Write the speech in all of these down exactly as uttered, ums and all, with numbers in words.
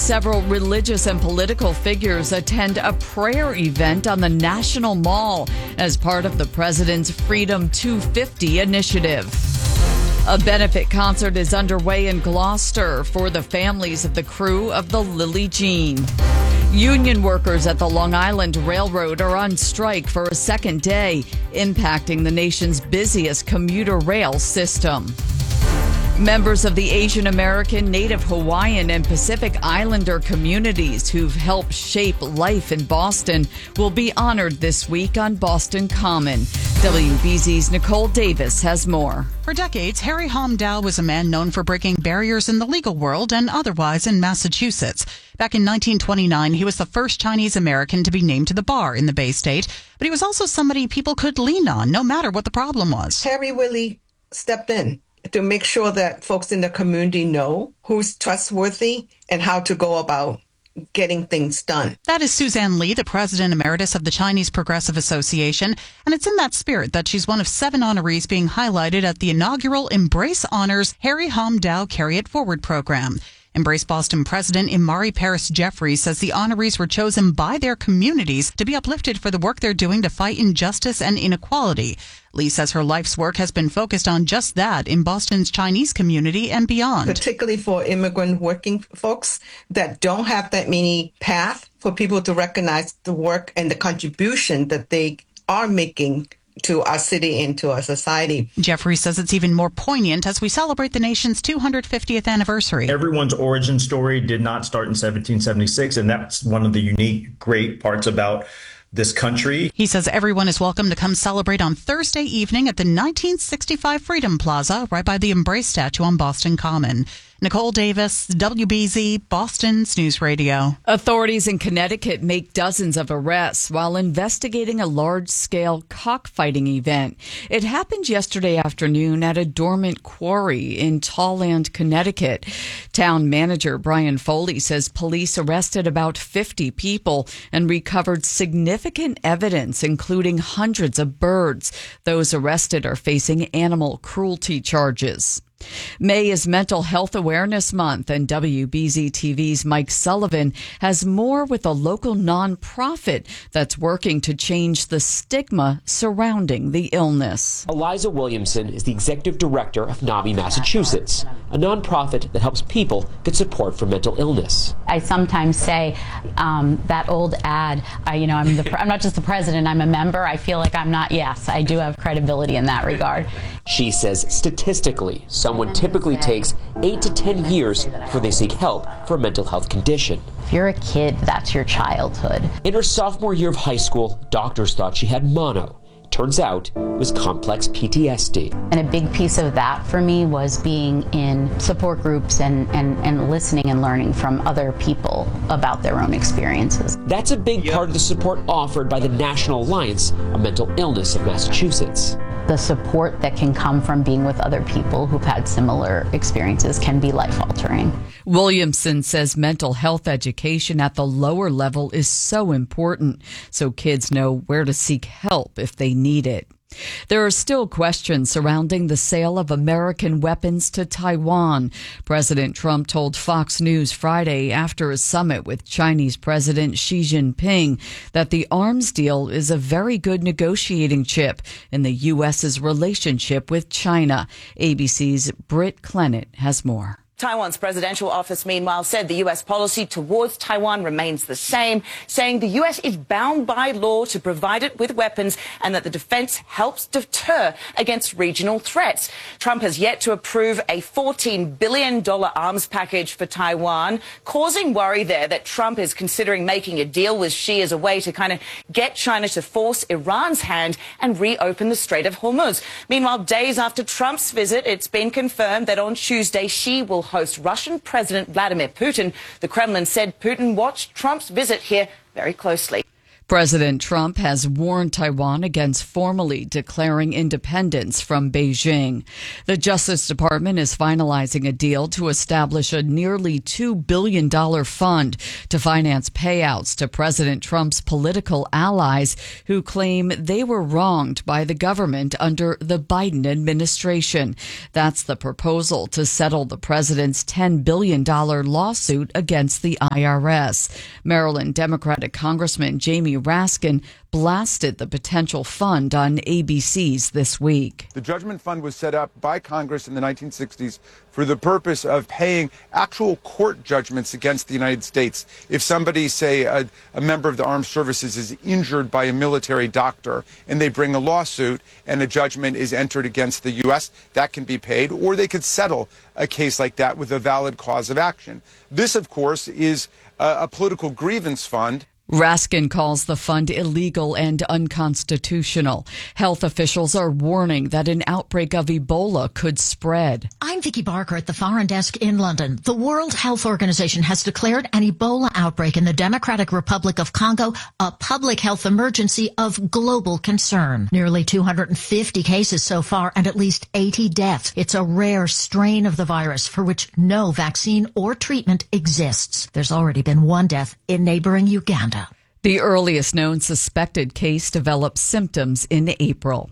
Several religious and political figures attend a prayer event on the National Mall as part of the president's Freedom two fifty initiative. A benefit concert is underway in Gloucester for the families of the crew of the Lily Jean. Union workers at the Long Island Railroad are on strike for a second day, impacting the nation's busiest commuter rail system. Members of the Asian American, Native Hawaiian, and Pacific Islander communities who've helped shape life in Boston will be honored this week on Boston Common. W B Z's Nicole Davis has more. For decades, Harry Homdow was a man known for breaking barriers in the legal world and otherwise in Massachusetts. Back in nineteen twenty-nine, he was the first Chinese American to be named to the bar in the Bay State, but he was also somebody people could lean on, no matter what the problem was. Harry really stepped in to make sure that folks in the community know who's trustworthy and how to go about getting things done. That is Suzanne Lee, the president emeritus of the Chinese Progressive Association, and it's in that spirit that she's one of seven honorees being highlighted at the inaugural Embrace Honors Harry Homdow Carry It Forward program. Embrace Boston president Imari Paris Jeffries says the honorees were chosen by their communities to be uplifted for the work they're doing to fight injustice and inequality. Lee says her life's work has been focused on just that in Boston's Chinese community and beyond. Particularly for immigrant working folks that don't have that many path for people to recognize the work and the contribution that they are making to our city and to our society. Jeffrey says it's even more poignant as we celebrate the nation's two hundred fiftieth anniversary. Everyone's origin story did not start in seventeen seventy-six, and that's one of the unique, great parts about this country. He says everyone is welcome to come celebrate on Thursday evening at the nineteen sixty-five Freedom Plaza, right by the Embrace statue on Boston Common. Nicole Davis, W B Z, Boston's News Radio. Authorities in Connecticut make dozens of arrests while investigating a large-scale cockfighting event. It happened yesterday afternoon at a dormant quarry in Tallland, Connecticut. Town manager Brian Foley says police arrested about fifty people and recovered significant evidence, including hundreds of birds. Those arrested are facing animal cruelty charges. May is Mental Health Awareness Month, and W B Z T V's Mike Sullivan has more with a local nonprofit that's working to change the stigma surrounding the illness. Eliza Williamson is the executive director of NAMI Massachusetts, a nonprofit that helps people get support for mental illness. I sometimes say um, that old ad, uh, you know, I'm, the, I'm not just the president, I'm a member. I feel like I'm not, yes, I do have credibility in that regard. She says statistically, someone typically takes eight to ten years before they seek help for a mental health condition. If you're a kid, that's your childhood. In her sophomore year of high school, doctors thought she had mono. Turns out it was complex P T S D. And a big piece of that for me was being in support groups and, and, and listening and learning from other people about their own experiences. That's a big yep. part of the support offered by the National Alliance on Mental Illness of Massachusetts. The support that can come from being with other people who've had similar experiences can be life-altering. Williamson says mental health education at the lower level is so important so kids know where to seek help if they need it. There are still questions surrounding the sale of American weapons to Taiwan. President Trump told Fox News Friday after a summit with Chinese President Xi Jinping that the arms deal is a very good negotiating chip in the U S's relationship with China. A B C's Britt Clennett has more. Taiwan's presidential office, meanwhile, said the U S policy towards Taiwan remains the same, saying the U S is bound by law to provide it with weapons and that the defense helps deter against regional threats. Trump has yet to approve a fourteen billion dollars arms package for Taiwan, causing worry there that Trump is considering making a deal with Xi as a way to kind of get China to force Iran's hand and reopen the Strait of Hormuz. Meanwhile, days after Trump's visit, it's been confirmed that on Tuesday Xi will host Russian President Vladimir Putin. The Kremlin said Putin watched Trump's visit here very closely. President Trump has warned Taiwan against formally declaring independence from Beijing. The Justice Department is finalizing a deal to establish a nearly two billion dollars fund to finance payouts to President Trump's political allies who claim they were wronged by the government under the Biden administration. That's the proposal to settle the president's ten billion dollars lawsuit against the I R S. Maryland Democratic Congressman Jamie Raskin blasted the potential fund on A B C's This Week. The Judgment Fund was set up by Congress in the nineteen sixties for the purpose of paying actual court judgments against the United States. If somebody, say, a, a member of the armed services is injured by a military doctor and they bring a lawsuit and a judgment is entered against the U S, that can be paid, or they could settle a case like that with a valid cause of action. This, of course, is a, a political grievance fund. Raskin calls the fund illegal and unconstitutional. Health officials are warning that an outbreak of Ebola could spread. I'm Vicky Barker at the Foreign Desk in London. The World Health Organization has declared an Ebola outbreak in the Democratic Republic of Congo a public health emergency of global concern. Nearly two hundred fifty cases so far and at least eighty deaths. It's a rare strain of the virus for which no vaccine or treatment exists. There's already been one death in neighboring Uganda. The earliest known suspected case developed symptoms in April.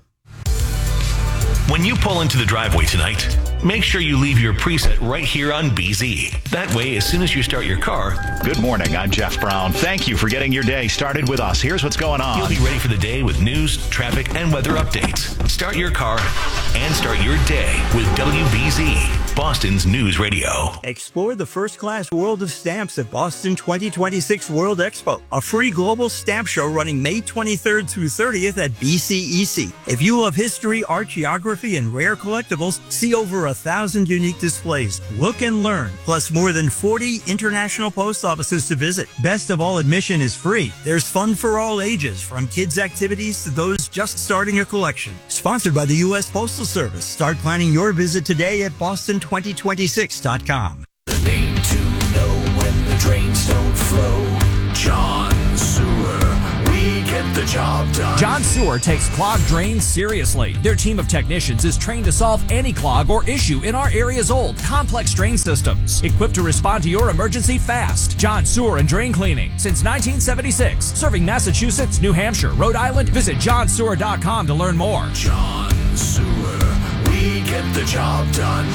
When you pull into the driveway tonight, make sure you leave your preset right here on B Z. That way, as soon as you start your car... Good morning, I'm Jeff Brown. Thank you for getting your day started with us. Here's what's going on. You'll be ready for the day with news, traffic, and weather updates. Start your car and start your day with W B Z, Boston's News Radio. Explore the first-class world of stamps at Boston twenty twenty-six World Expo, a free global stamp show running May twenty-third through thirtieth at B C E C. If you love history, art, geography, and rare collectibles, see over a thousand unique displays. Look and learn, plus more than forty international post offices to visit. Best of all, admission is free. There's fun for all ages, from kids' activities to those just starting a collection. Sponsored by the U S Postal Service. Start planning your visit today at boston twenty twenty-six dot com. The name to know when the drains don't flow. John Sewer. We get the job done. John Sewer takes clogged drains seriously. Their team of technicians is trained to solve any clog or issue in our area's old, complex drain systems. Equipped to respond to your emergency fast. John Sewer and Drain Cleaning. Since nineteen seventy-six. Serving Massachusetts, New Hampshire, Rhode Island. Visit john sewer dot com to learn more. John Sewer. We get the job done.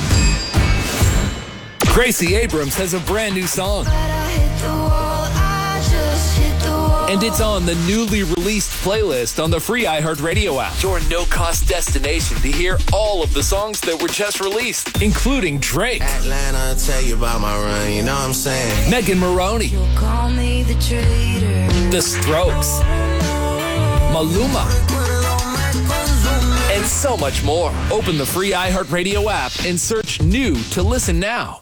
Gracie Abrams has a brand new song. And it's on the newly released playlist on the free iHeartRadio app. Your no-cost destination to hear all of the songs that were just released, including Drake, Atlanta, tell you about my run, you know what I'm saying? Megan Maroney, You'll call me the traitor. The Strokes, Maluma, and so much more. Open the free iHeartRadio app and search New to listen now.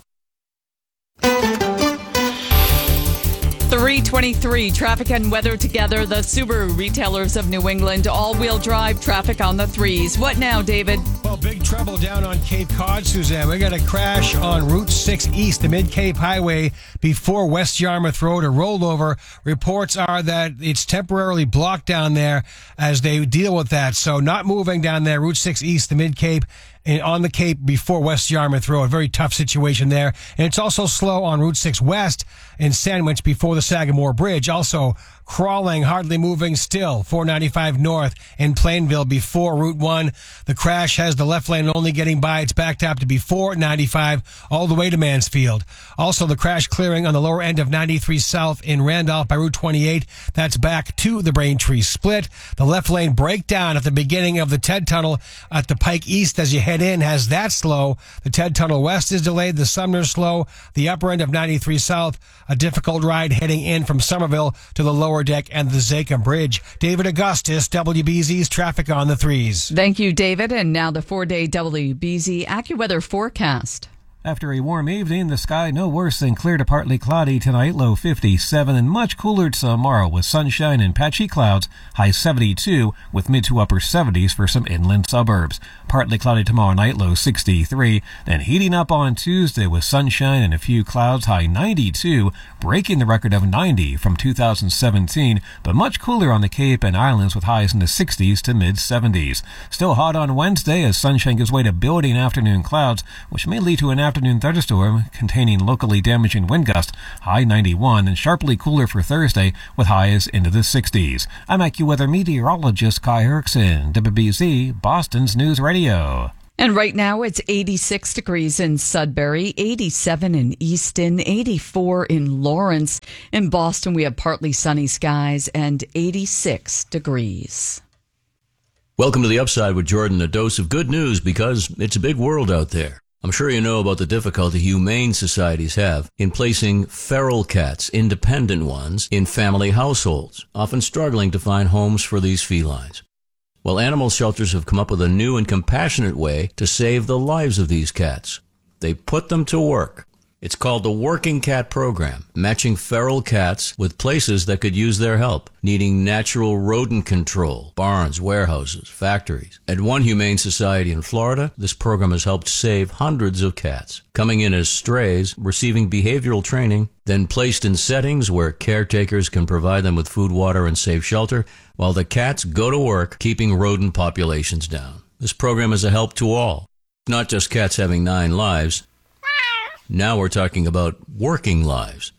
three twenty-three, traffic and weather together. The Subaru retailers of New England, all-wheel drive traffic on the threes. What now, David? Well, big trouble down on Cape Cod, Suzanne. We got a crash on Route six East, the Mid-Cape Highway before West Yarmouth Road, a rollover. Reports are that it's temporarily blocked down there as they deal with that. So not moving down there, Route six East, the Mid-Cape, on the Cape before West Yarmouth Road. Very tough situation there. And it's also slow on Route six West in Sandwich before the Sagamore Bridge. Also crawling, hardly moving still. four ninety-five North in Plainville before Route one. The crash has the left lane only getting by. It's backed up to before ninety-five all the way to Mansfield. Also the crash clearing on the lower end of ninety-three South in Randolph by Route twenty-eight. That's back to the Braintree split. The left lane breakdown at the beginning of the Ted Tunnel at the Pike East as you head in has that slow. The Ted Tunnel West is delayed. The Sumner slow. The upper end of ninety-three South, a difficult ride heading in from Somerville to the lower deck and the Zakim Bridge. David Augustus, W B Z's traffic on the threes. Thank you, David. And now the four-day W B Z AccuWeather forecast. After a warm evening, the sky no worse than clear to partly cloudy tonight, low fifty-seven, and much cooler tomorrow with sunshine and patchy clouds, high seventy-two, with mid to upper seventies for some inland suburbs. Partly cloudy tomorrow night, low sixty-three, then heating up on Tuesday with sunshine and a few clouds, high ninety-two, breaking the record of ninety from two thousand seventeen, but much cooler on the Cape and Islands with highs in the sixties to mid seventies. Still hot on Wednesday as sunshine gives way to building afternoon clouds, which may lead to an afternoon thunderstorm containing locally damaging wind gusts, high ninety-one, and sharply cooler for Thursday with highs into the sixties. I'm AccuWeather meteorologist Kai Erickson, W B Z, Boston's News Radio. And right now it's eighty-six degrees in Sudbury, eighty-seven in Easton, eighty-four in Lawrence. In Boston, we have partly sunny skies and eighty-six degrees. Welcome to The Upside with Jordan, a dose of good news because it's a big world out there. I'm sure you know about the difficulty humane societies have in placing feral cats, independent ones, in family households, often struggling to find homes for these felines. Well, animal shelters have come up with a new and compassionate way to save the lives of these cats. They put them to work. It's called the Working Cat Program, matching feral cats with places that could use their help, needing natural rodent control, barns, warehouses, factories. At one humane society in Florida, this program has helped save hundreds of cats, coming in as strays, receiving behavioral training, then placed in settings where caretakers can provide them with food, water, and safe shelter, while the cats go to work keeping rodent populations down. This program is a help to all, not just cats having nine lives. Now we're talking about working lives.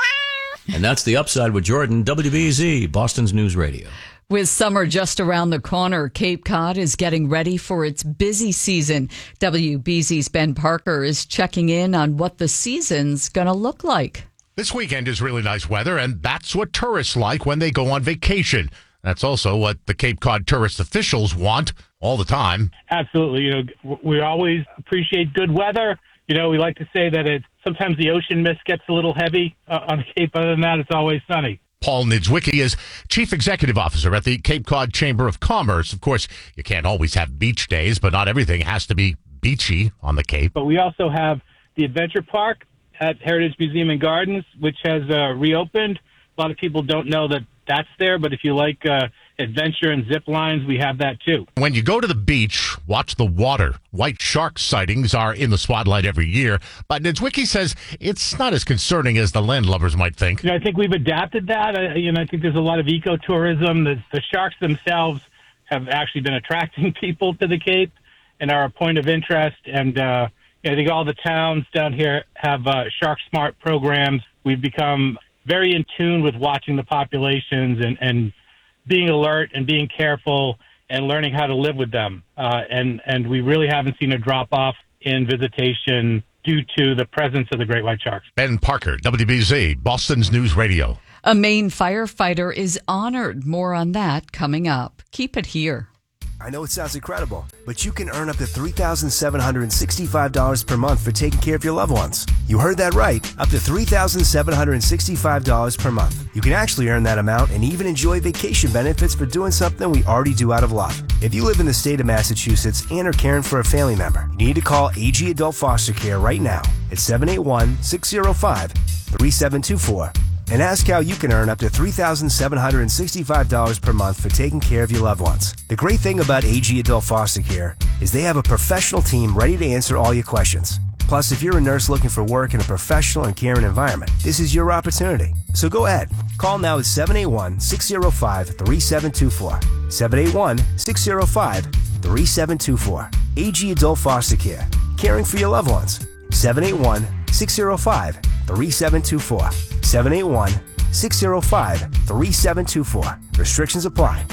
And that's The Upside with Jordan, W B Z, Boston's News Radio. With summer just around the corner, Cape Cod is getting ready for its busy season. W B Z's Ben Parker is checking in on what the season's going to look like. This weekend is really nice weather, and that's what tourists like when they go on vacation. That's also what the Cape Cod tourist officials want all the time. Absolutely. You know, we always appreciate good weather. You know, we like to say that it sometimes the ocean mist gets a little heavy uh, on the Cape. Other than that, it's always sunny. Paul Niedzwiecki is Chief Executive Officer at the Cape Cod Chamber of Commerce. Of course, you can't always have beach days, but not everything has to be beachy on the Cape. But we also have the Adventure Park at Heritage Museum and Gardens, which has uh, reopened. A lot of people don't know that that's there, but if you like uh, adventure and zip lines, we have that too. When you go to the beach, watch the water. White shark sightings are in the spotlight every year, but Niedzwiecki says it's not as concerning as the landlubbers might think. You know, I think we've adapted that. I, you know, I think there's a lot of ecotourism. The, the sharks themselves have actually been attracting people to the Cape and are a point of interest. And uh, you know, I think all the towns down here have uh, Shark Smart programs. We've become very in tune with watching the populations and, and being alert and being careful and learning how to live with them. Uh, and, and we really haven't seen a drop-off in visitation due to the presence of the great white sharks. Ben Parker, W B Z, Boston's News Radio. A Maine firefighter is honored. More on that coming up. Keep it here. I know it sounds incredible, but you can earn up to three thousand seven hundred sixty-five dollars per month for taking care of your loved ones. You heard that right, up to three thousand seven hundred sixty-five dollars per month. You can actually earn that amount and even enjoy vacation benefits for doing something we already do out of love. If you live in the state of Massachusetts and are caring for a family member, you need to call A G Adult Foster Care right now at seven eight one, six zero five, three seven two four. And ask how you can earn up to three thousand seven hundred sixty-five dollars per month for taking care of your loved ones. The great thing about A G Adult Foster Care is they have a professional team ready to answer all your questions. Plus, if you're a nurse looking for work in a professional and caring environment, this is your opportunity. So go ahead. Call now at seven eight one, six zero five, three seven two four. seven eight one, six zero five, three seven two four. A G Adult Foster Care. Caring for your loved ones. seven eight one, six zero five, three seven two four. seven eight one, six zero five, three seven two four. Restrictions apply.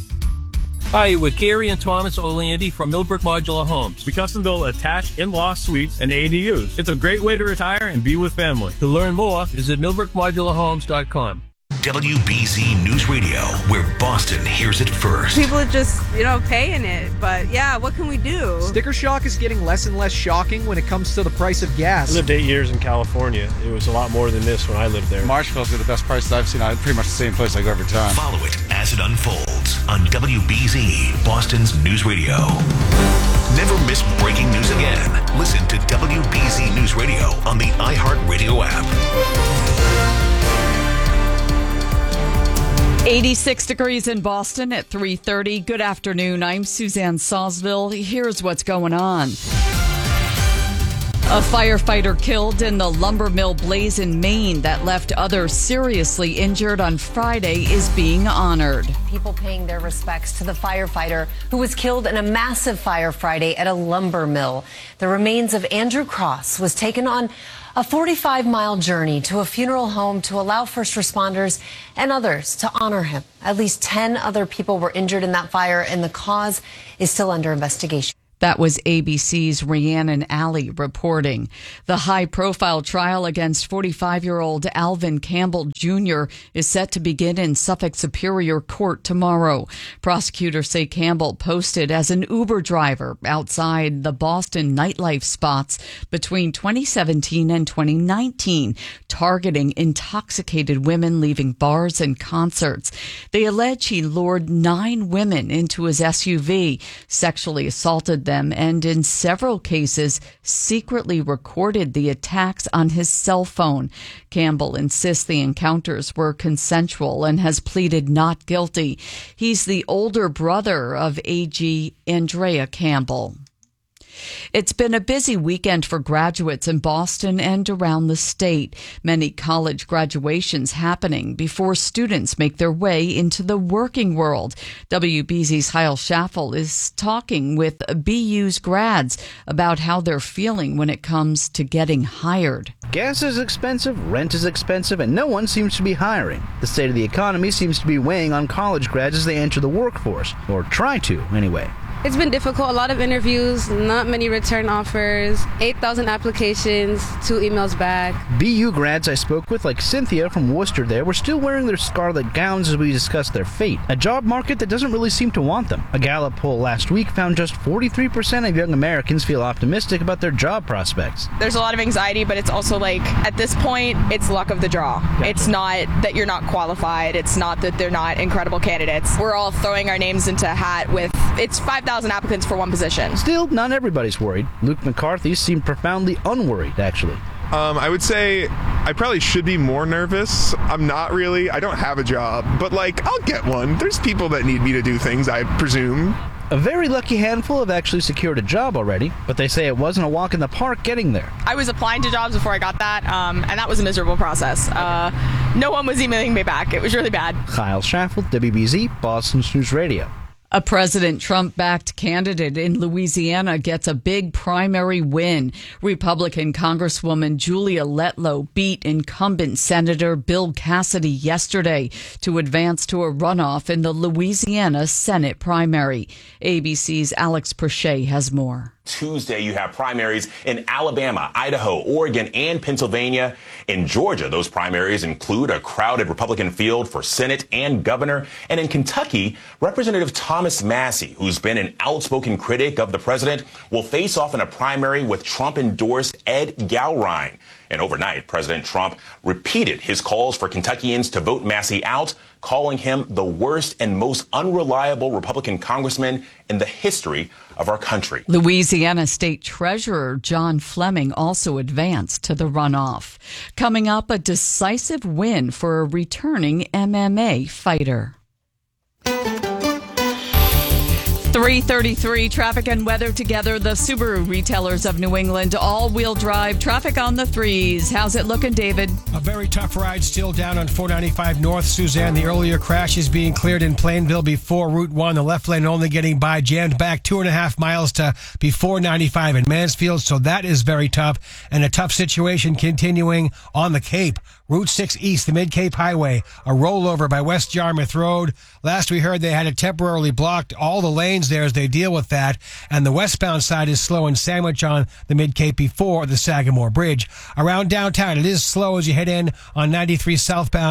Hi, we're Gary and Thomas Orlandi from Millbrook Modular Homes. We custom build attached in-law suites and A D Us. It's a great way to retire and be with family. To learn more, visit millbrook modular homes dot com. W B Z News Radio, where Boston hears it first. People are just, you know, paying it. But yeah, what can we do? Sticker shock is getting less and less shocking when it comes to the price of gas. I lived eight years in California. It was a lot more than this when I lived there. Marshville's are the best prices I've seen. Pretty much the same place I go every time. Follow it at as it unfolds on W B Z, Boston's News Radio. Never miss breaking news again. Listen to W B Z News Radio on the iHeartRadio app. eighty-six degrees in Boston at three thirty. Good afternoon. I'm Suzanne Sawsville. Here's what's going on. A firefighter killed in the lumber mill blaze in Maine that left others seriously injured on Friday is being honored. People paying their respects to the firefighter who was killed in a massive fire Friday at a lumber mill. The remains of Andrew Cross was taken on a forty-five mile journey to a funeral home to allow first responders and others to honor him. At least ten other people were injured in that fire, and the cause is still under investigation. That was A B C's Rhiannon Alley reporting. The high-profile trial against forty-five-year-old Alvin Campbell Junior is set to begin in Suffolk Superior Court tomorrow. Prosecutors say Campbell posted as an Uber driver outside the Boston nightlife spots between twenty seventeen and twenty nineteen, targeting intoxicated women leaving bars and concerts. They allege he lured nine women into his S U V, sexually assaulted them, and in several cases secretly recorded the attacks on his cell phone. Campbell insists the encounters were consensual and has pleaded not guilty. He's the older brother of A G Andrea Campbell. It's been a busy weekend for graduates in Boston and around the state. Many college graduations happening before students make their way into the working world. W B Z's Kyle Schaffel is talking with B U's grads about how they're feeling when it comes to getting hired. Gas is expensive, rent is expensive, and no one seems to be hiring. The state of the economy seems to be weighing on college grads as they enter the workforce, or try to, anyway. It's been difficult. A lot of interviews, not many return offers, eight thousand applications, two emails back. B U grads I spoke with, like Cynthia from Worcester there, were still wearing their scarlet gowns as we discussed their fate. A job market that doesn't really seem to want them. A Gallup poll last week found just forty-three percent of young Americans feel optimistic about their job prospects. There's a lot of anxiety, but it's also like, at this point, it's luck of the draw. Gotcha. It's not that you're not qualified. It's not that they're not incredible candidates. We're all throwing our names into a hat with, it's five thousand applicants for one position. Still, not everybody's worried. Luke McCarthy seemed profoundly unworried, actually. Um, I would say I probably should be more nervous. I'm not really. I don't have a job. But, like, I'll get one. There's people that need me to do things, I presume. A very lucky handful have actually secured a job already, but they say it wasn't a walk in the park getting there. I was applying to jobs before I got that, um, and that was a miserable process. Uh, no one was emailing me back. It was really bad. Kyle Schaffel, W B Z, Boston's News Radio. A President Trump-backed candidate in Louisiana gets a big primary win. Republican Congresswoman Julia Letlow beat incumbent Senator Bill Cassidy yesterday to advance to a runoff in the Louisiana Senate primary. A B C's Alex Perche has more. Tuesday, you have primaries in Alabama, Idaho, Oregon, and Pennsylvania. In Georgia, those primaries include a crowded Republican field for Senate and governor. And in Kentucky, Representative Thomas Massie, who's been an outspoken critic of the president, will face off in a primary with Trump-endorsed Ed Gowrine. And overnight, President Trump repeated his calls for Kentuckians to vote Massie out, calling him the worst and most unreliable Republican congressman in the history of our country. Louisiana State Treasurer John Fleming also advanced to the runoff. Coming up, a decisive win for a returning M M A fighter. three thirty-three, traffic and weather together. The Subaru retailers of New England, all-wheel drive, traffic on the threes. How's it looking, David? A very tough ride still down on four ninety-five North, Suzanne. The earlier crash is being cleared in Plainville before Route one. The left lane only getting by, jammed back two and a half miles to before ninety-five in Mansfield. So that is very tough. And a tough situation continuing on the Cape. Route six East, the Mid-Cape Highway, a rollover by West Yarmouth Road. Last we heard, they had it temporarily blocked, all the lanes there as they deal with that. And the westbound side is slow and sandwich on the Mid-Cape before the Sagamore Bridge. Around downtown, it is slow as you head in on ninety-three southbound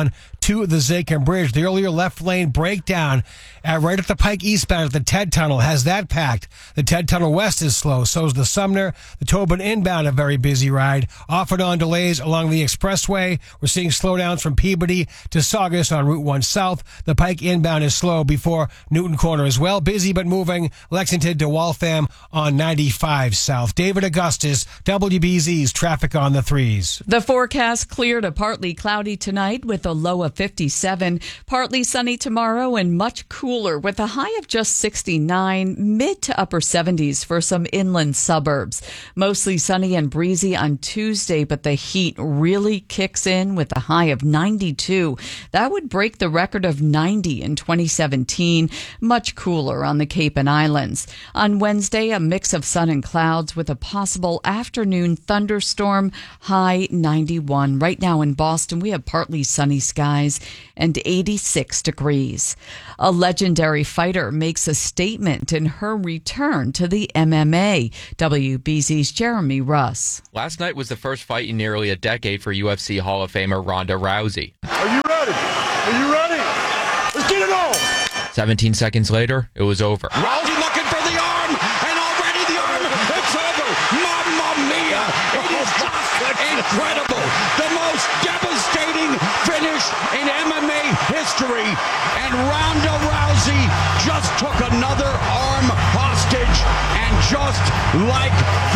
to the Zakin Bridge. The earlier left lane breakdown at right at the Pike eastbound at the Ted Tunnel has that packed. The Ted Tunnel west is slow. So is the Sumner. The Tobin inbound, a very busy ride. Off and on delays along the expressway. We're seeing slowdowns from Peabody to Saugus on Route one South. The Pike inbound is slow before Newton Corner as well. Busy but moving. Lexington to Waltham on ninety-five South. David Augustus, W B Z's traffic on the threes. The forecast clear to partly cloudy tonight with a low of fifty-seven. Partly sunny tomorrow and much cooler with a high of just sixty-nine. Mid to upper seventies for some inland suburbs. Mostly sunny and breezy on Tuesday, but the heat really kicks in with a high of ninety-two. That would break the record of ninety in twenty seventeen. Much cooler on the Cape and Islands. On Wednesday, a mix of sun and clouds with a possible afternoon thunderstorm, high ninety-one. Right now in Boston, we have partly sunny skies and eighty-six degrees. A legendary fighter makes a statement in her return to the M M A. W B Z's Jeremy Russ. Last night was the first fight in nearly a decade for U F C Hall of Famer Ronda Rousey. Are you ready? Are you ready? Let's get it on! seventeen seconds later, it was over. Rousey looking for the arm, and already the arm, it's over! Mamma mia! It is just incredible! The most devastating finish in M M A history, and Ronda Rousey just took another arm hostage, and just like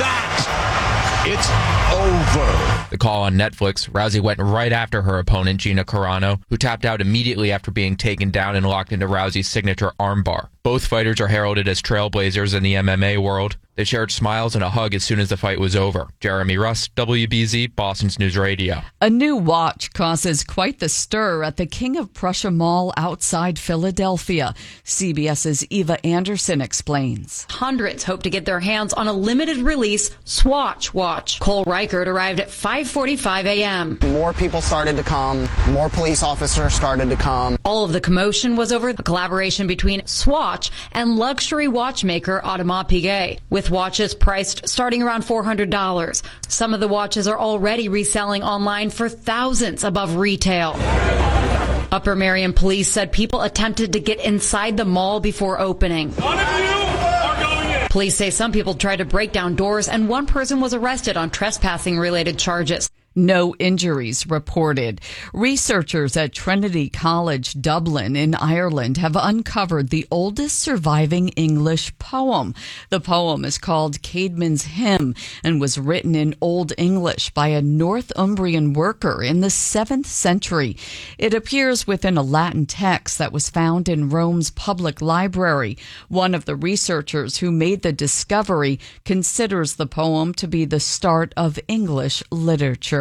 that, it's over. The call on Netflix, Rousey went right after her opponent, Gina Carano, who tapped out immediately after being taken down and locked into Rousey's signature armbar. Both fighters are heralded as trailblazers in the M M A world. They shared smiles and a hug as soon as the fight was over. Jeremy Russ, W B Z, Boston's News Radio. A new watch causes quite the stir at the King of Prussia Mall outside Philadelphia. CBS's Eva Anderson explains. Hundreds hope to get their hands on a limited release Swatch watch. Cole Reichert arrived at five forty-five a.m. More people started to come. More police officers started to come. All of the commotion was over the collaboration between Swatch and luxury watchmaker Audemars Piguet, with watches priced starting around four hundred dollars. Some of the watches are already reselling online for thousands above retail. Upper Merion police said people attempted to get inside the mall before opening. None of you are going in. Police say some people tried to break down doors and one person was arrested on trespassing-related charges. No injuries reported. Researchers at Trinity College Dublin in Ireland have uncovered the oldest surviving English poem. The poem is called Caedmon's Hymn and was written in Old English by a Northumbrian worker in the seventh century. It appears within a Latin text that was found in Rome's public library. One of the researchers who made the discovery considers the poem to be the start of English literature.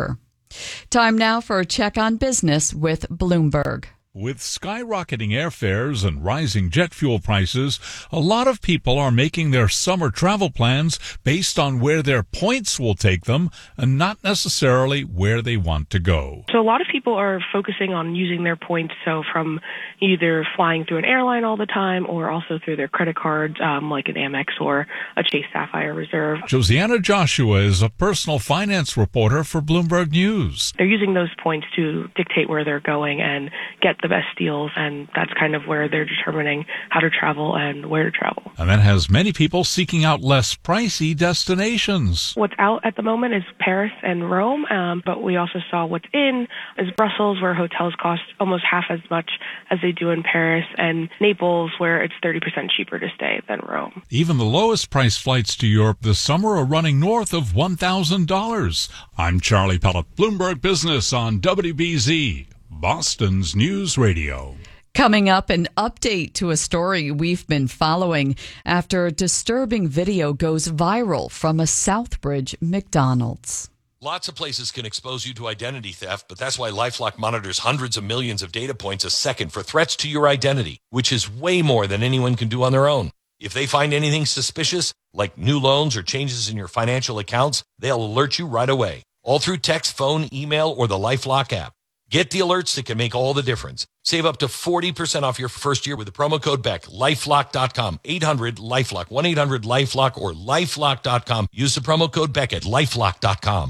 Time now for a check on business with Bloomberg. With skyrocketing airfares and rising jet fuel prices, a lot of people are making their summer travel plans based on where their points will take them and not necessarily where they want to go. So a lot of people are focusing on using their points, so from either flying through an airline all the time or also through their credit cards, um, like an Amex or a Chase Sapphire Reserve. Josiana Joshua is a personal finance reporter for Bloomberg News. They're using those points to dictate where they're going and get the best deals, and that's kind of where they're determining how to travel and where to travel. And that has many people seeking out less pricey destinations. What's out at the moment is Paris and Rome, um, but we also saw what's in is Brussels, where hotels cost almost half as much as they do in Paris, and Naples, where it's thirty percent cheaper to stay than Rome. Even the lowest price flights to Europe this summer are running north of one thousand dollars. I'm Charlie Pellet, Bloomberg Business on W B Z, Boston's News Radio. Coming up, an update to a story we've been following after a disturbing video goes viral from a Southbridge McDonald's. Lots of places can expose you to identity theft, but that's why LifeLock monitors hundreds of millions of data points a second for threats to your identity, which is way more than anyone can do on their own. If they find anything suspicious, like new loans or changes in your financial accounts, they'll alert you right away, all through text, phone, email, or the LifeLock app. Get the alerts that can make all the difference. Save up to forty percent off your first year with the promo code Beck. LifeLock dot com. eight hundred LifeLock. one eight hundred LifeLock or LifeLock dot com. Use the promo code Beck at LifeLock dot com.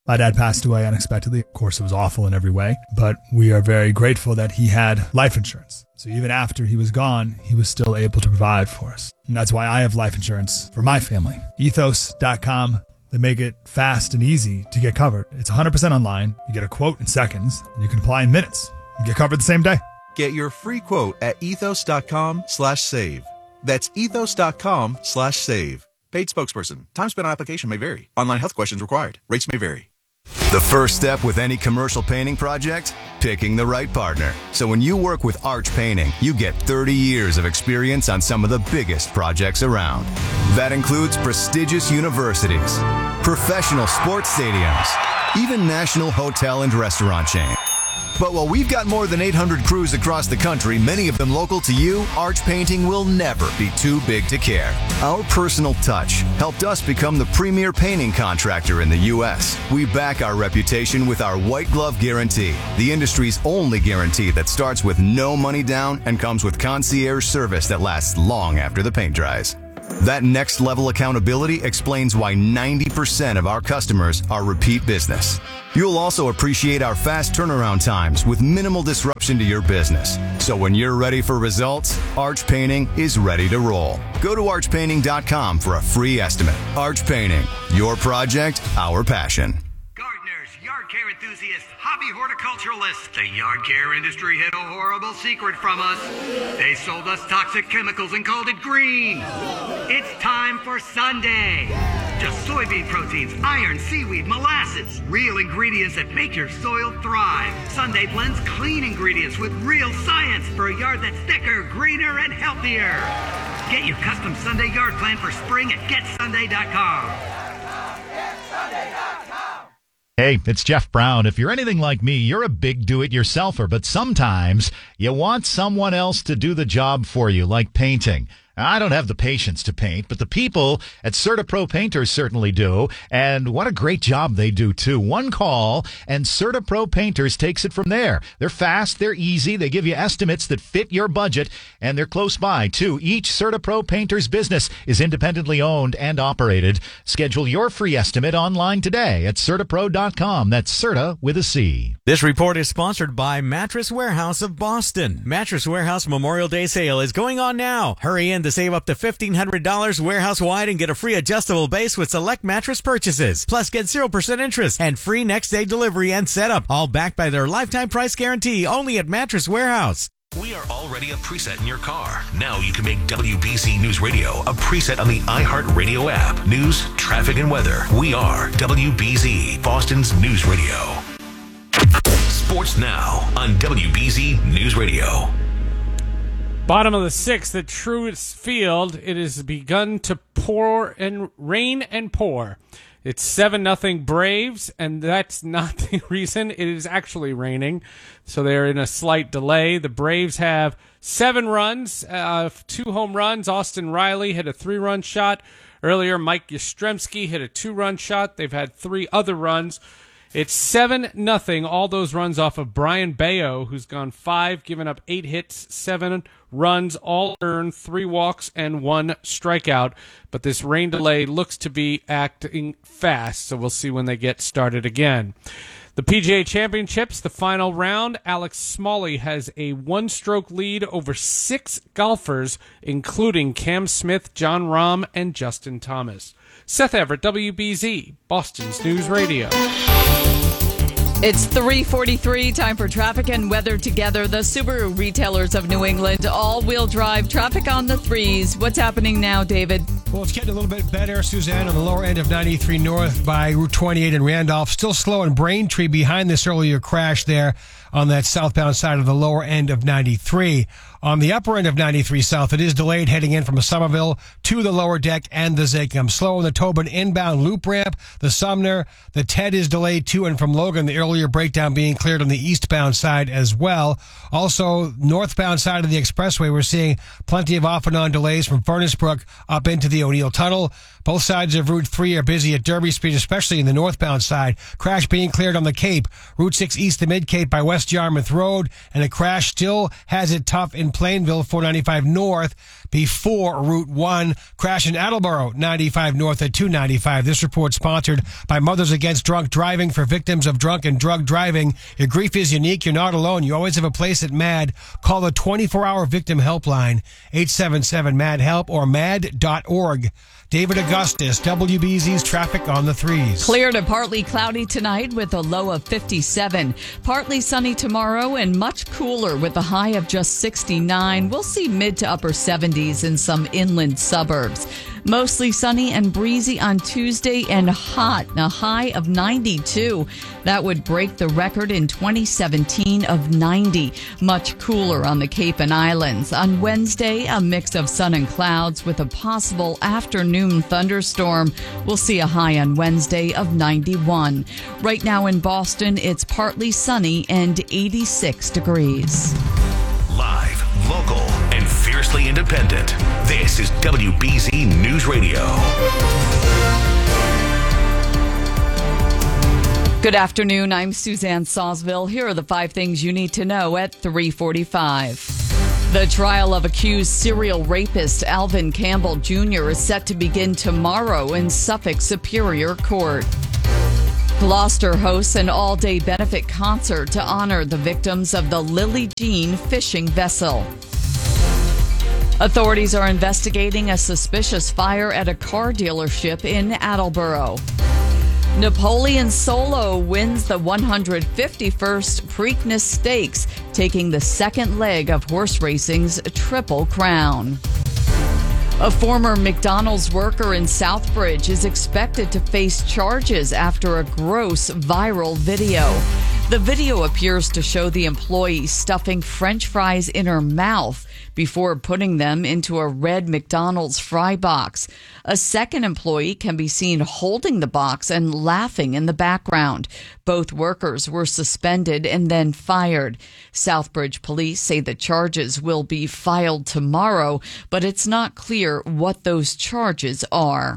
My dad passed away unexpectedly. Of course, it was awful in every way, but we are very grateful that he had life insurance. So even after he was gone, he was still able to provide for us. And that's why I have life insurance for my family. ethos dot com. They make it fast and easy to get covered. It's one hundred percent online. You get a quote in seconds, and you can apply in minutes. You get covered the same day. Get your free quote at ethos dot com slash save. That's ethos dot com slash save. Paid spokesperson. Time spent on application may vary. Online health questions required. Rates may vary. The first step with any commercial painting project? Picking the right partner. So when you work with Arch Painting, you get thirty years of experience on some of the biggest projects around. That includes prestigious universities, professional sports stadiums, even national hotel and restaurant chains. But while we've got more than eight hundred crews across the country, many of them local to you, Arch Painting will never be too big to care. Our personal touch helped us become the premier painting contractor in the U S. We back our reputation with our white glove guarantee, the industry's only guarantee that starts with no money down and comes with concierge service that lasts long after the paint dries. That next level accountability explains why ninety percent of our customers are repeat business. You'll also appreciate our fast turnaround times with minimal disruption to your business. So when you're ready for results, Arch Painting is ready to roll. Go to arch painting dot com for a free estimate. Arch Painting, your project, our passion. Yard care enthusiasts, hobby horticulturalists. The yard care industry hid a horrible secret from us. They sold us toxic chemicals and called it green. It's time for Sunday. Just soybean proteins, iron, seaweed, molasses. Real ingredients that make your soil thrive. Sunday blends clean ingredients with real science for a yard that's thicker, greener, and healthier. Get your custom Sunday yard plan for spring at get sunday dot com. get sunday dot com. Hey, it's Jeff Brown. If you're anything like me, you're a big do-it-yourselfer, but sometimes you want someone else to do the job for you, like painting. I don't have the patience to paint, but the people at CertaPro Painters certainly do, and what a great job they do, too. One call, and CertaPro Painters takes it from there. They're fast, they're easy, they give you estimates that fit your budget, and they're close by, too. Each CertaPro Painters business is independently owned and operated. Schedule your free estimate online today at certa pro dot com. That's Certa with a C. This report is sponsored by Mattress Warehouse of Boston. Mattress Warehouse Memorial Day sale is going on now. Hurry in to save up to fifteen hundred dollars warehouse-wide and get a free adjustable base with select mattress purchases. Plus, get zero percent interest and free next-day delivery and setup. All backed by their lifetime price guarantee only at Mattress Warehouse. We are already a preset in your car. Now you can make W B Z News Radio a preset on the iHeartRadio app. News, traffic, and weather. We are W B Z, Boston's News Radio. Sports now on W B Z News Radio. Bottom of the sixth at Truist Field, it has begun to pour and rain and pour. It's seven nothing Braves, and that's not the reason. It is actually raining, so they're in a slight delay. The Braves have seven runs, uh, two home runs. Austin Riley hit a three-run shot. Earlier, Mike Yastrzemski hit a two-run shot. They've had three other runs. It's seven nothing, all those runs off of Brian Bayo, who's gone five, given up eight hits, seven runs, all earned, three walks, and one strikeout. But this rain delay looks to be acting fast, so we'll see when they get started again. The P G A Championships, the final round, Alex Smalley has a one-stroke lead over six golfers, including Cam Smith, Jon Rahm, and Justin Thomas. Seth Everett, W B Z, Boston's News Radio. It's three forty-three, time for traffic and weather together. The Subaru retailers of New England, all-wheel drive traffic on the threes. What's happening now, David? Well, it's getting a little bit better, Suzanne, on the lower end of ninety-three north by Route twenty-eight in Randolph. Still slow in Braintree behind this earlier crash there on that southbound side of the lower end of ninety-three. On the upper end of ninety-three south, it is delayed heading in from Somerville to the lower deck and the Zakim. Slow in the Tobin inbound loop ramp, the Sumner. The Ted is delayed to and from Logan, the earlier breakdown being cleared on the eastbound side as well. Also, northbound side of the expressway, we're seeing plenty of off and on delays from Furnace Brook up into the O'Neill Tunnel. Both sides of Route three are busy at Derby Street, especially in the northbound side. Crash being cleared on the Cape. Route six east to Mid-Cape by West West Yarmouth Road, and a crash still has it tough in Plainville, four ninety-five North before Route one. Crash in Attleboro, ninety-five North at two ninety-five. This report sponsored by Mothers Against Drunk Driving for victims of drunk and drug driving. Your grief is unique. You're not alone. You always have a place at MAD. Call the twenty-four hour victim helpline, eight seven seven MAD HELP or mad dot org. David Augustus, W B Z's traffic on the threes. Clear to partly cloudy tonight with a low of fifty-seven. Partly sunny tomorrow and much cooler with a high of just sixty-nine. We'll see mid to upper seventies in some inland suburbs. Mostly sunny and breezy on Tuesday and hot, a high of ninety-two. That would break the record in twenty seventeen of ninety. Much cooler on the Cape and Islands. On Wednesday, a mix of sun and clouds with a possible afternoon thunderstorm. We'll see a high on Wednesday of ninety-one. Right now in Boston, it's partly sunny and eighty-six degrees. Live, local, and fiercely independent. This is W B Z News Radio. Good afternoon. I'm Suzanne Sawsville. Here are the five things you need to know at three forty-five. The trial of accused serial rapist Alvin Campbell Junior is set to begin tomorrow in Suffolk Superior Court. Gloucester hosts an all-day benefit concert to honor the victims of the Lily Jean fishing vessel. Authorities are investigating a suspicious fire at a car dealership in Attleboro. Napoleon Solo wins the one hundred fifty-first Preakness Stakes, taking the second leg of horse racing's Triple Crown. A former McDonald's worker in Southbridge is expected to face charges after a gross viral video. The video appears to show the employee stuffing French fries in her mouth before putting them into a red McDonald's fry box. A second employee can be seen holding the box and laughing in the background. Both workers were suspended and then fired. Southbridge police say the charges will be filed tomorrow, but it's not clear what those charges are.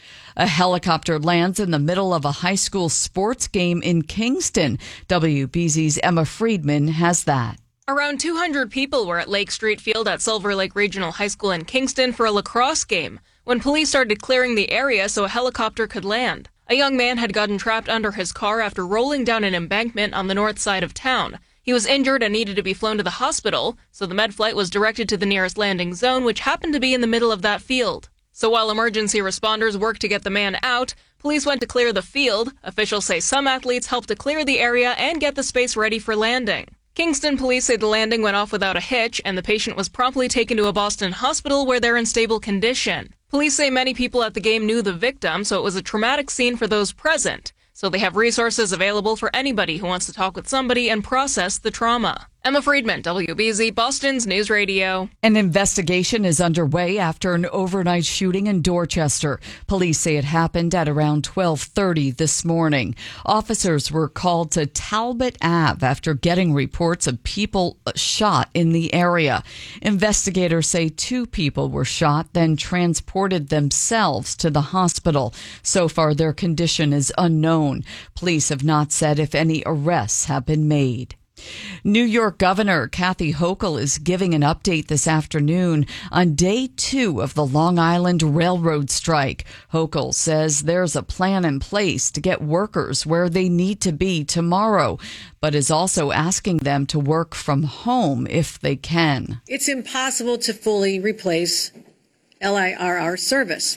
A helicopter lands in the middle of a high school sports game in Kingston. W B Z's Emma Friedman has that. Around two hundred people were at Lake Street Field at Silver Lake Regional High School in Kingston for a lacrosse game when police started clearing the area so a helicopter could land. A young man had gotten trapped under his car after rolling down an embankment on the north side of town. He was injured and needed to be flown to the hospital, so the med flight was directed to the nearest landing zone, which happened to be in the middle of that field. So while emergency responders worked to get the man out, police went to clear the field. Officials say some athletes helped to clear the area and get the space ready for landing. Kingston police say the landing went off without a hitch, and the patient was promptly taken to a Boston hospital where they're in stable condition. Police say many people at the game knew the victim, so it was a traumatic scene for those present. So they have resources available for anybody who wants to talk with somebody and process the trauma. Emma Friedman, W B Z, Boston's News Radio. An investigation is underway after an overnight shooting in Dorchester. Police say it happened at around twelve thirty this morning. Officers were called to Talbot Avenue after getting reports of people shot in the area. Investigators say two people were shot, then transported themselves to the hospital. So far, their condition is unknown. Police have not said if any arrests have been made. New York Governor Kathy Hochul is giving an update this afternoon on day two of the Long Island Railroad strike. Hochul says there's a plan in place to get workers where they need to be tomorrow, but is also asking them to work from home if they can. It's impossible to fully replace L I R R service.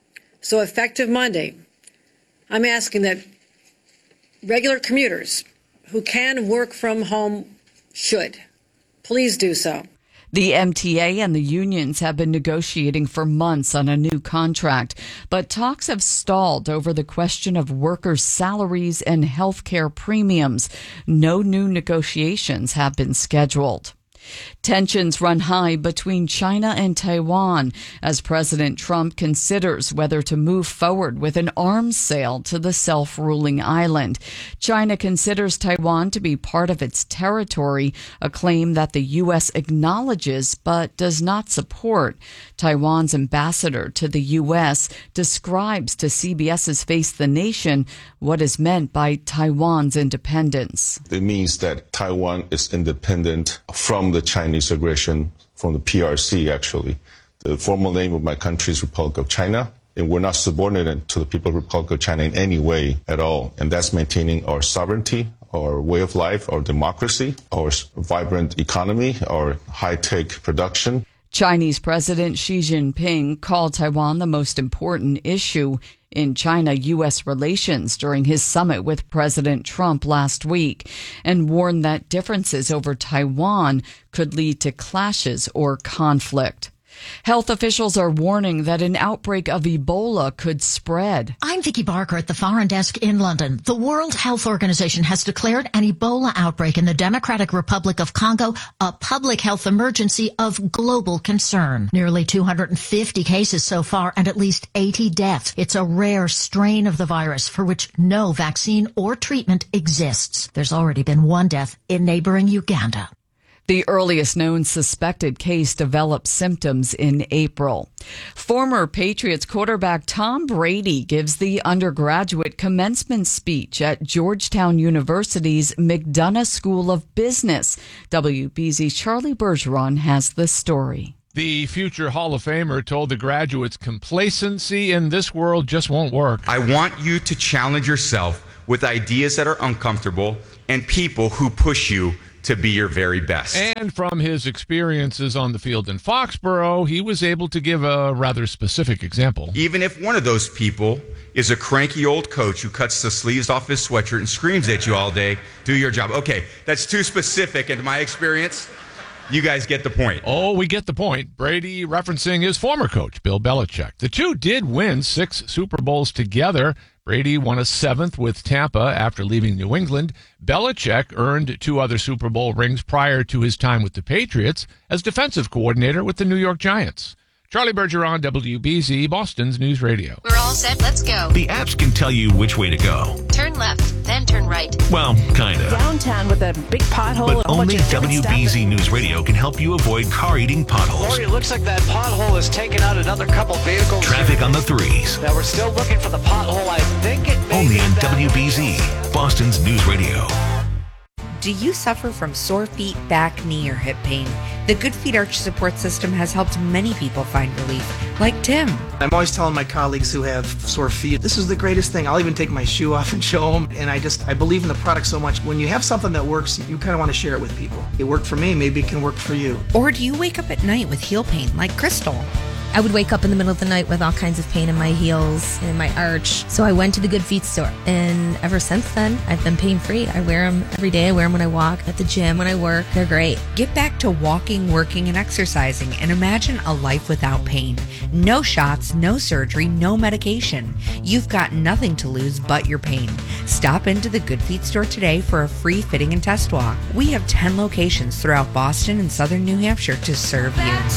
So effective Monday, I'm asking that regular commuters who can work from home should. Please do so. The M T A and the unions have been negotiating for months on a new contract, but talks have stalled over the question of workers' salaries and health care premiums. No new negotiations have been scheduled. Tensions run high between China and Taiwan as President Trump considers whether to move forward with an arms sale to the self-ruling island. China considers Taiwan to be part of its territory, a claim that the U S acknowledges but does not support. Taiwan's ambassador to the U S describes to CBS's Face the Nation what is meant by Taiwan's independence. It means that Taiwan is independent from the Chinese aggression, from the P R C, actually. The formal name of my country is Republic of China, and we're not subordinate to the People's Republic of China in any way at all. And that's maintaining our sovereignty, our way of life, our democracy, our vibrant economy, our high-tech production. Chinese President Xi Jinping called Taiwan the most important issue in China-U S relations during his summit with President Trump last week and warned that differences over Taiwan could lead to clashes or conflict. Health officials are warning that an outbreak of Ebola could spread. I'm Vicky Barker at the Foreign Desk in London. The World Health Organization has declared an Ebola outbreak in the Democratic Republic of Congo a public health emergency of global concern. Nearly two hundred fifty cases so far and at least eighty deaths. It's a rare strain of the virus for which no vaccine or treatment exists. There's already been one death in neighboring Uganda. The earliest known suspected case developed symptoms in April. Former Patriots quarterback Tom Brady gives the undergraduate commencement speech at Georgetown University's McDonough School of Business. W B Z's Charlie Bergeron has the story. The future Hall of Famer told the graduates complacency in this world just won't work. I want you to challenge yourself with ideas that are uncomfortable and people who push you to be your very best. And from his experiences on the field in Foxborough, he was able to give a rather specific example. Even if one of those people is a cranky old coach who cuts the sleeves off his sweatshirt and screams at you all day, do your job. Okay, that's too specific in my experience. You guys get the point. Oh, we get the point. Brady referencing his former coach, Bill Belichick. The two did win six Super Bowls together. Brady won a seventh with Tampa after leaving New England. Belichick earned two other Super Bowl rings prior to his time with the Patriots as defensive coordinator with the New York Giants. Charlie Bergeron, W B Z, Boston's News Radio. We're all set. Let's go. The apps can tell you which way to go. Turn left, then turn right. Well, kind of. Downtown with a big pothole. But only W B Z News Radio can help you avoid car-eating potholes. Lori, it looks like that pothole has taken out another couple vehicles. Traffic on the threes. Now we're still looking for the pothole. I think it may Only be on that. W B Z, Boston's News Radio. Do you suffer from sore feet, back, knee, or hip pain? The Good Feet Arch Support System has helped many people find relief, like Tim. I'm always telling my colleagues who have sore feet, this is the greatest thing. I'll even take my shoe off and show them. And I just, I believe in the product so much. When you have something that works, you kind of want to share it with people. It worked for me, maybe it can work for you. Or do you wake up at night with heel pain, like Crystal? I would wake up in the middle of the night with all kinds of pain in my heels and in my arch. So I went to the Good Feet store. And ever since then, I've been pain-free. I wear them every day. I wear them when I walk, at the gym, when I work. They're great. Get back to walking, working, and exercising and imagine a life without pain. No shots, no surgery, no medication. You've got nothing to lose but your pain. Stop into the Good Feet store today for a free fitting and test walk. We have ten locations throughout Boston and southern New Hampshire to serve you.